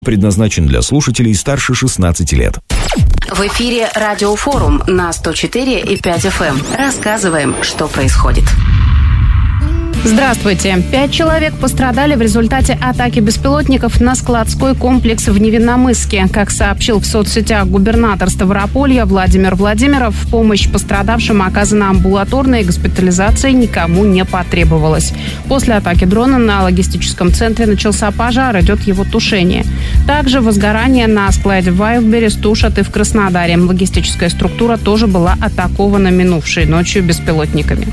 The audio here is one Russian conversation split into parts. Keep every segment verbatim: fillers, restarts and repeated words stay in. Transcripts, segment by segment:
Предназначен для слушателей старше шестнадцати лет. В эфире Радиофорум на сто четыре и пять эф эм. Рассказываем, что происходит. Здравствуйте. Пять человек пострадали в результате атаки беспилотников на складской комплекс в Невинномысске. Как сообщил в соцсетях губернатор Ставрополья Владимир Владимиров, в помощь пострадавшим оказана амбулаторная, и госпитализация никому не потребовалась. После атаки дрона на логистическом центре начался пожар, идет его тушение. Также возгорание на складе в Вайлдберрис тушат и в Краснодаре. Логистическая структура тоже была атакована минувшей ночью беспилотниками.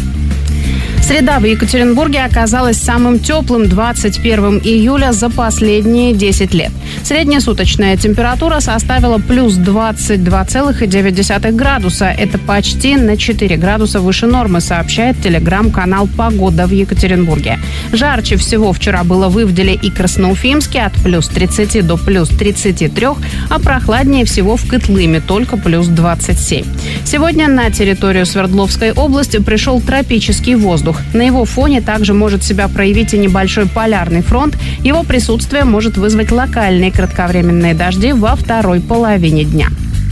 Среда в Екатеринбурге оказалась самым теплым двадцать первого июля за последние десять лет. Средняя суточная температура составила плюс двадцать два целых девять десятых градуса. Это почти на четыре градуса выше нормы, сообщает телеграм-канал «Погода» в Екатеринбурге. Жарче всего вчера было в Ивделе и Красноуфимске от плюс тридцати до плюс тридцати трёх, а прохладнее всего в Кытлыме, только плюс двадцать семь. Сегодня на территорию Свердловской области пришел тропический воздух. На его фоне также может себя проявить и небольшой полярный фронт. Его присутствие может вызвать локальные кратковременные дожди во второй половине дня.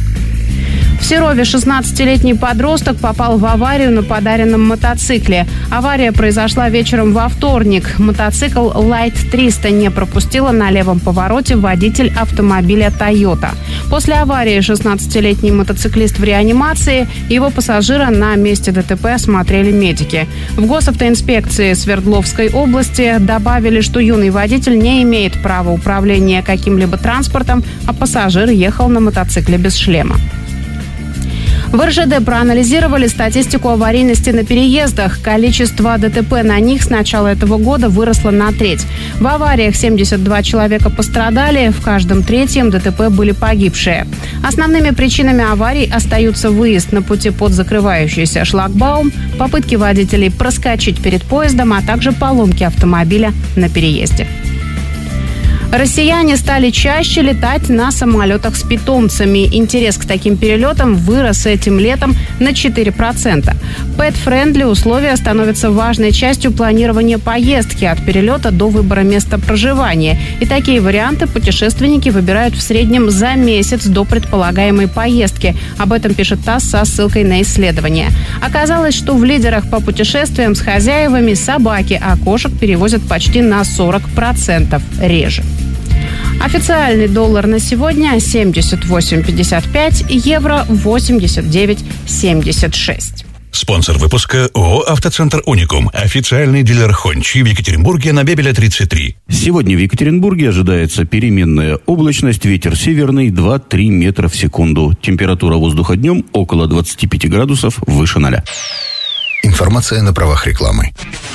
В Серове шестнадцатилетний подросток попал в аварию на подаренном мотоцикле. Авария произошла вечером во вторник. Мотоцикл Лайт триста не пропустила на левом повороте водитель автомобиля Toyota. После аварии шестнадцатилетний мотоциклист в реанимации. Его пассажира на месте ДТП осмотрели медики. В госавтоинспекции Свердловской области добавили, что юный водитель не имеет права управления каким-либо транспортом, а пассажир ехал на мотоцикле без шлема. В эр жэ дэ проанализировали статистику аварийности на переездах. Количество ДТП на них с начала этого года выросло на треть. В авариях семьдесят два человека пострадали, в каждом третьем ДТП были погибшие. Основными причинами аварий остаются выезд на пути под закрывающийся шлагбаум, попытки водителей проскочить перед поездом, а также поломки автомобиля на переезде. Россияне стали чаще летать на самолетах с питомцами. Интерес к таким перелетам вырос этим летом на четыре процента. Pet-friendly условия становятся важной частью планирования поездки от перелета до выбора места проживания. И такие варианты путешественники выбирают в среднем за месяц до предполагаемой поездки. Об этом пишет ТАСС со ссылкой на исследование. Оказалось, что в лидерах по путешествиям с хозяевами собаки, а кошек перевозят почти на сорок процентов реже. Официальный доллар на сегодня семьдесят восемь пятьдесят пять, евро восемьдесят девять семьдесят шесть. Спонсор выпуска ООО «Автоцентр Уникум». Официальный дилер «Хончи» в Екатеринбурге на Бебеля тридцать три. Сегодня в Екатеринбурге ожидается переменная облачность, ветер северный два-три метра в секунду. Температура воздуха днем около двадцати пяти градусов выше ноля. Информация на правах рекламы.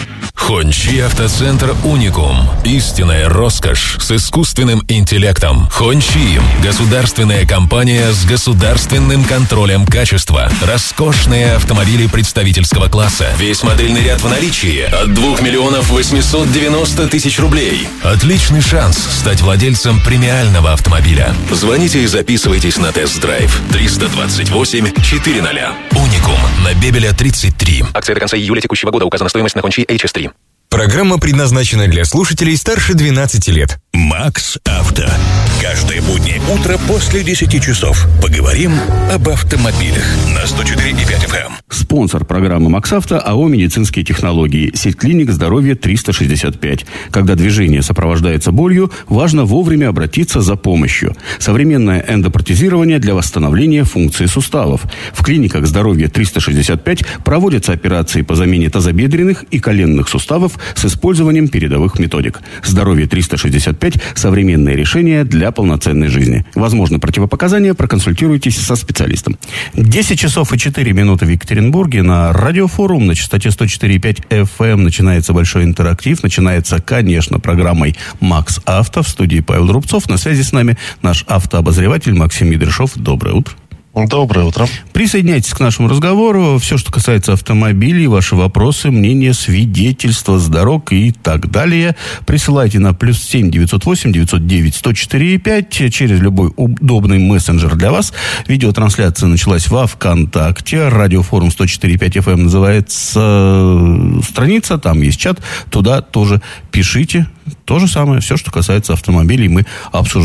Хончи Автоцентр Уникум. Истинная роскошь с искусственным интеллектом. Хончи – государственная компания с государственным контролем качества. Роскошные автомобили представительского класса. Весь модельный ряд в наличии от двух миллионов восемьсот девяносто тысяч рублей. Отличный шанс стать владельцем премиального автомобиля. Звоните и записывайтесь на тест-драйв. триста двадцать восемь четыреста. Уникум на Бебеля тридцать три. Акция до конца июля текущего года. Указана стоимость на Хончи эйч эс три. Программа предназначена для слушателей старше двенадцати лет. Макс Авто. Каждое буднее утро после десяти часов. Поговорим об автомобилях на сто четыре и пять эф эм. Спонсор программы Макс Авто АО «Медицинские технологии». Сеть клиник «Здоровье триста шестьдесят пять». Когда движение сопровождается болью, важно вовремя обратиться за помощью. Современное эндопротезирование для восстановления функции суставов. В клиниках «Здоровье триста шестьдесят пять» проводятся операции по замене тазобедренных и коленных суставов с использованием передовых методик. «Здоровье триста шестьдесят пять» – современное решение для полноценной жизни. Возможно противопоказания, проконсультируйтесь со специалистом. десять часов и четыре минуты в Екатеринбурге. На Радиофорум на частоте сто четыре и пять эф эм начинается большой интерактив. Начинается, конечно, программой «Макс Авто». В студии Павел Рубцов. На связи с нами наш автообозреватель Максим Медрешов. Доброе утро. Доброе утро. Присоединяйтесь к нашему разговору. Все, что касается автомобилей, ваши вопросы, мнения, свидетельства с дорог и так далее, присылайте на плюс семь девятьсот восемь девятьсот девять сто четыре пять через любой удобный мессенджер для вас. Видеотрансляция началась во ВКонтакте. Радиофорум сто четыре и пять эф эм называется страница. Там есть чат. Туда тоже пишите. То же самое. Все, что касается автомобилей, мы обсуждаем.